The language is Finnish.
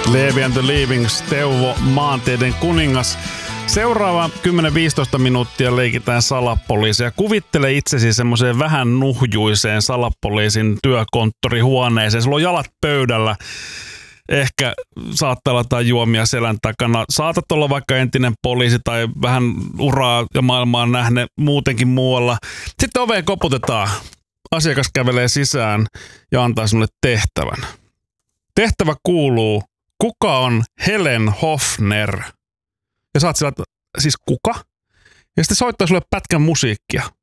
Levi and the Leavings, Teuvo, maanteiden kuningas. Seuraava 10-15 minuuttia leikitään salapoliisia. Kuvittele itsesi semmoiseen vähän nuhjuiseen salapoliisin työkonttorihuoneeseen. Sulla on jalat pöydällä. Ehkä saattaa olla jotain juomia selän takana. Saatat olla vaikka entinen poliisi tai vähän uraa ja maailmaa nähne muutenkin muualla. Sitten oveen koputetaan. Asiakas kävelee sisään ja antaa sinulle tehtävän. Tehtävä kuuluu, kuka on Helen Hofner? Ja saat sillä, siis kuka? Ja sitten soittaa sulle pätkän musiikkia.